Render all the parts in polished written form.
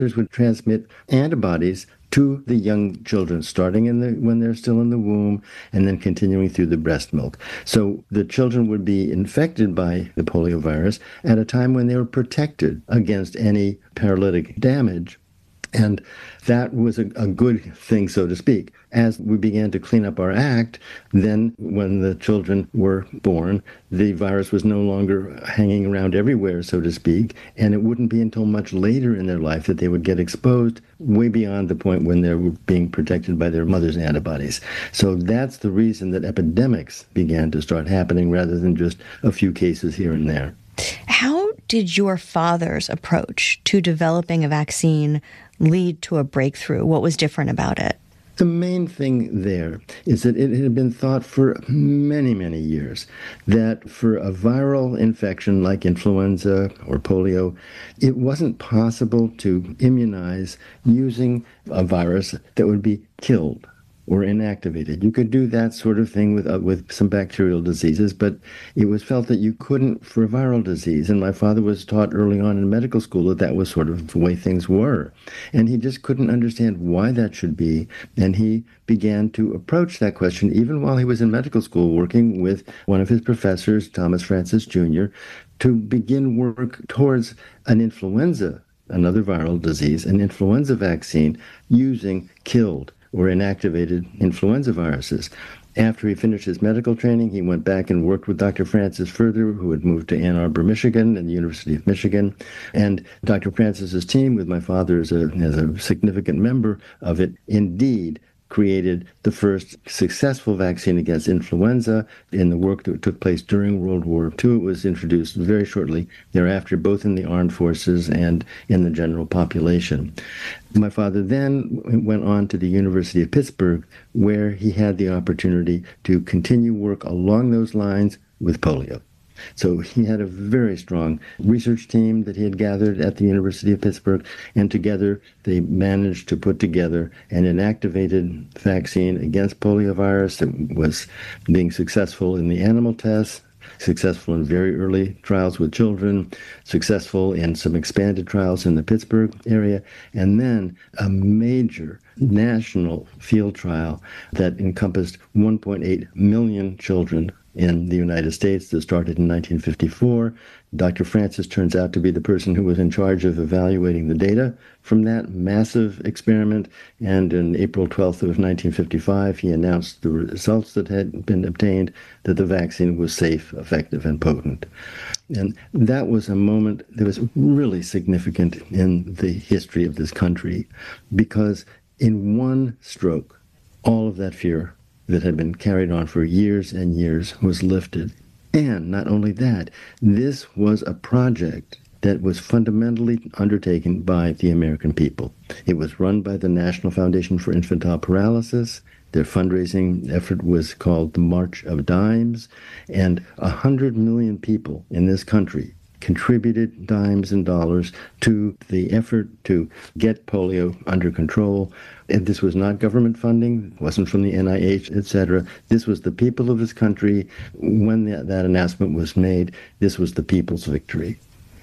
would transmit antibodies to the young children, starting when they're still in the womb and then continuing through the breast milk. So the children would be infected by the poliovirus at a time when they were protected against any paralytic damage. And that was a good thing, so to speak. As we began to clean up our act, then when the children were born, the virus was no longer hanging around everywhere, so to speak, and it wouldn't be until much later in their life that they would get exposed, way beyond the point when they were being protected by their mother's antibodies. So that's the reason that epidemics began to start happening rather than just a few cases here and there. How did your father's approach to developing a vaccine lead to a breakthrough? What was different about it? The main thing there is that it had been thought for many, many years that for a viral infection like influenza or polio, it wasn't possible to immunize using a virus that would be killed or inactivated. You could do that sort of thing with some bacterial diseases, but it was felt that you couldn't for a viral disease. And my father was taught early on in medical school that that was sort of the way things were. And he just couldn't understand why that should be. And he began to approach that question even while he was in medical school, working with one of his professors, Thomas Francis Jr., to begin work towards an influenza, another viral disease, an influenza vaccine using killed or inactivated influenza viruses. After he finished his medical training, he went back and worked with Dr. Francis further, who had moved to Ann Arbor, Michigan, and the University of Michigan. And Dr. Francis's team, with my father as a significant member of it, indeed created the first successful vaccine against influenza. In the work that took place during World War II, it was introduced very shortly thereafter, both in the armed forces and in the general population. My father then went on to the University of Pittsburgh, where he had the opportunity to continue work along those lines with polio. So he had a very strong research team that he had gathered at the University of Pittsburgh, and together they managed to put together an inactivated vaccine against poliovirus that was being successful in the animal tests, successful in very early trials with children, successful in some expanded trials in the Pittsburgh area, and then a major national field trial that encompassed 1.8 million children in the United States that started in 1954. Dr. Francis turns out to be the person who was in charge of evaluating the data from that massive experiment, and on April 12th of 1955, he announced the results that had been obtained, that the vaccine was safe, effective, and potent. And that was a moment that was really significant in the history of this country, because in one stroke, all of that fear that had been carried on for years and years was lifted. And not only that, this was a project that was fundamentally undertaken by the American people. It was run by the National Foundation for Infantile Paralysis. Their fundraising effort was called the March of Dimes, and 100 million people in this country contributed dimes and dollars to the effort to get polio under control. And this was not government funding, it wasn't from the NIH, etc. This was the people of this country. When that announcement was made, this was the people's victory.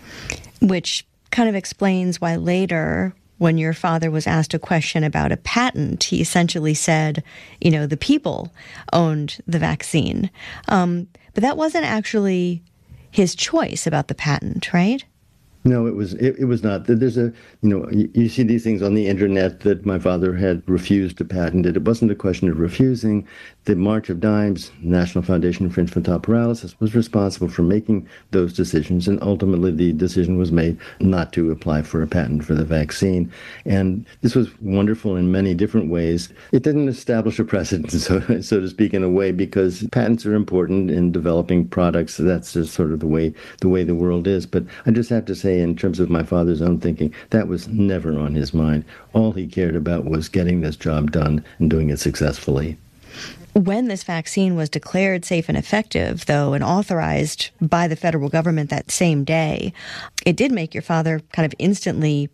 Which kind of explains why later, when your father was asked a question about a patent, he essentially said, the people owned the vaccine. But that wasn't actually his choice about the patent, right? No, it was not. There's you see these things on the internet that my father had refused to patent it. It wasn't a question of refusing. The March of Dimes, National Foundation for Infantile Paralysis, was responsible for making those decisions, and ultimately the decision was made not to apply for a patent for the vaccine. And this was wonderful in many different ways. It didn't establish a precedent, so to speak, in a way, because patents are important in developing products. That's just sort of the way the world is. But I just have to say, in terms of my father's own thinking, that was never on his mind. All he cared about was getting this job done and doing it successfully. When this vaccine was declared safe and effective, though, and authorized by the federal government that same day, it did make your father kind of instantly